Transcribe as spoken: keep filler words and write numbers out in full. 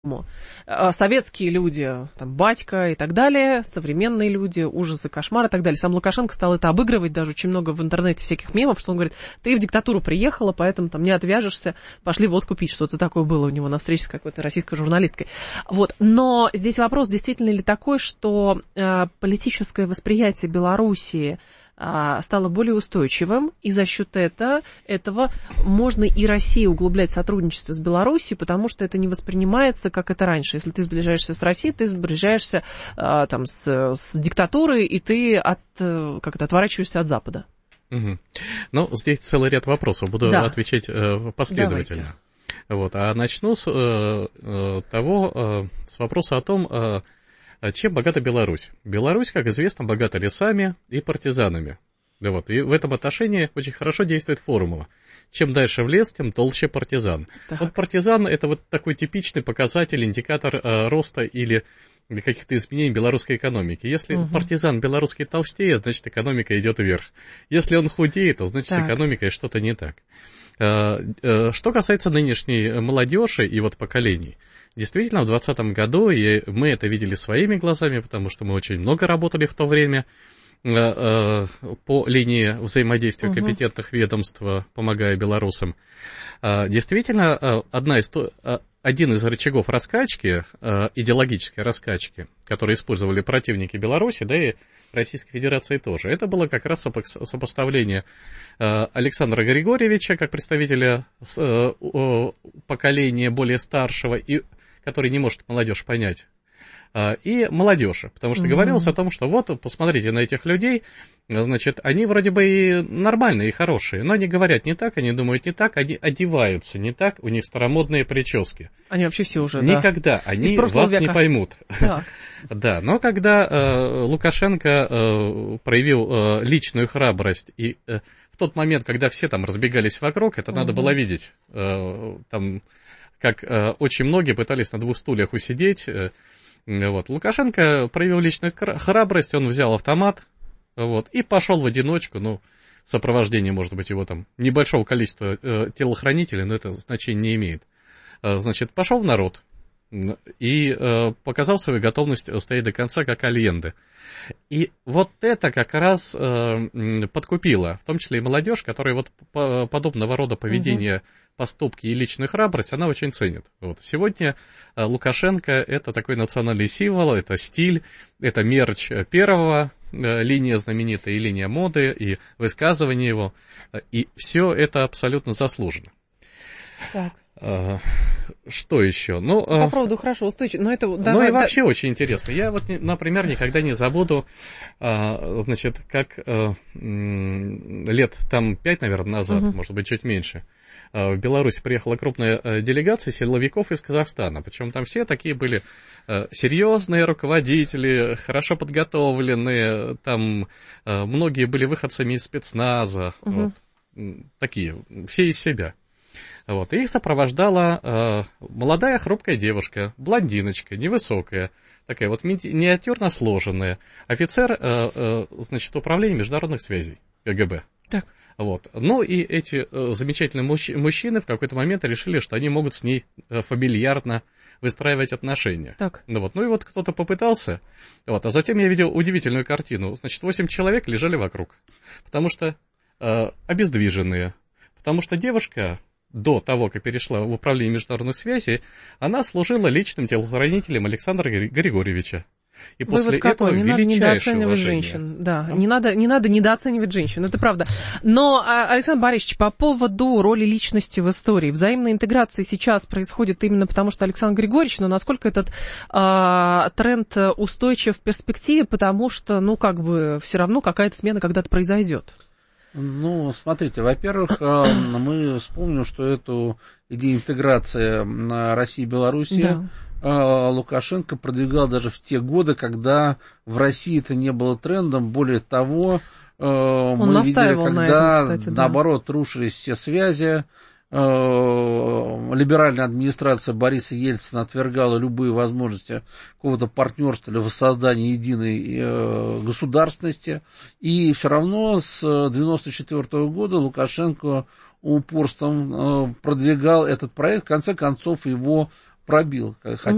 Советские люди, там, батька и так далее, современные люди, ужасы, кошмары и так далее. Сам Лукашенко стал это обыгрывать, даже очень много в интернете всяких мемов, что он говорит, ты в диктатуру приехала, поэтому там не отвяжешься, пошли водку пить, что-то такое было у него на встрече с какой-то российской журналисткой. Вот. Но здесь вопрос, действительно ли такой, что э, политическое восприятие Белоруссии стало более устойчивым, и за счет этого, этого можно и России углублять сотрудничество с Белоруссией, потому что это не воспринимается, как это раньше. Если ты сближаешься с Россией, ты сближаешься там, с, с диктатурой, и ты от, как это, отворачиваешься от Запада. Угу. Ну, здесь целый ряд вопросов. Буду да. отвечать э, последовательно. Вот. А начну с э, э, того, э, с вопроса о том, э, чем богата Беларусь? Беларусь, как известно, богата лесами и партизанами. Да вот, и в этом отношении очень хорошо действует формула. Чем дальше в лес, тем толще партизан. Так. Вот партизан – это вот такой типичный показатель, индикатор э, роста или каких-то изменений белорусской экономики. Если угу. партизан белорусский толстеет, значит, экономика идет вверх. Если он худеет, то значит, так. с экономикой что-то не так. Э, э, что касается нынешней молодежи и вот поколений. Действительно, в двадцатом году, и мы это видели своими глазами, потому что мы очень много работали в то время э, э, по линии взаимодействия угу. компетентных ведомств, помогая белорусам. Э, действительно, э, одна из, э, один из рычагов раскачки, э, идеологической раскачки, которые использовали противники Беларуси, да и Российской Федерации тоже, это было как раз сопоставление э, Александра Григорьевича, как представителя э, э, поколения более старшего, и который не может молодежь понять, и молодежи, потому что mm-hmm. говорилось о том, что вот, посмотрите на этих людей, значит, они вроде бы и нормальные, и хорошие, но они говорят не так, они думают не так, они одеваются не так, у них старомодные прически. Они вообще все уже, Никогда да. они вас века. Не поймут. Да. Да, но когда э, Лукашенко э, проявил э, личную храбрость, и э, в тот момент, когда все там разбегались вокруг, это mm-hmm. надо было видеть, э, там... как э, очень многие пытались на двух стульях усидеть. Э, вот. Лукашенко проявил личную храбрость, он взял автомат вот, и пошел в одиночку, ну, в сопровождении, может быть, его там небольшого количества э, телохранителей, но это значения не имеет. Э, значит, пошел в народ и э, показал свою готовность стоять до конца, как Альенде. И вот это как раз э, подкупило, в том числе и молодежь, которая вот по, подобного рода поведения, угу. поступки и личную храбрость, она очень ценит. Вот. Сегодня э, Лукашенко – это такой национальный символ, это стиль, это мерч первого, э, линия знаменитая, и линия моды, и высказывание его, и все это абсолютно заслуженно. Так. Что еще? Ну, по поводу хорошо, устойчиво. Но это, давай, ну и да... вообще очень интересно. Я вот, например, никогда не забуду, значит, как лет там пять, наверное, назад, угу. может быть, чуть меньше, в Беларусь приехала крупная делегация силовиков из Казахстана. Причем там все такие были серьезные руководители, хорошо подготовленные. Там многие были выходцами из спецназа. Угу. Вот, такие, все из себя. Вот, и их сопровождала э, молодая хрупкая девушка, блондиночка, невысокая, такая вот миниатюрно сложенная, офицер, э, э, значит, управления международных связей, КГБ. Так. Вот. Ну и эти э, замечательные мужч- мужчины в какой-то момент решили, что они могут с ней э, фамильярно выстраивать отношения. Так. Ну, вот. Ну и вот кто-то попытался, вот, а затем я видел удивительную картину. Значит, восемь человек лежали вокруг, потому что э, обездвиженные, потому что девушка... до того, как перешла в управление международных связей, она служила личным телохранителем Александра Григорьевича. И после Вывод какой? этого Не надо недооценивать уважение. женщин. Да, ну? не, надо, не надо недооценивать женщин, это правда. Но, Александр Борисович, по поводу роли личности в истории. Взаимная интеграция сейчас происходит именно потому, что Александр Григорьевич, но насколько этот а, тренд устойчив в перспективе, потому что, ну, как бы, все равно какая-то смена когда-то произойдет. Ну, смотрите, во-первых, мы вспомним, что эту идею интеграции России и Беларуси да. Лукашенко продвигал даже в те годы, когда в России это не было трендом. Более того, Он мы видели, когда, этом, кстати, да. наоборот, рушились все связи, либеральная администрация Бориса Ельцина отвергала любые возможности какого-то партнерства или воссоздания единой государственности. И все равно с девяносто четвёртого года Лукашенко упорством продвигал этот проект, в конце концов его пробил. Хотя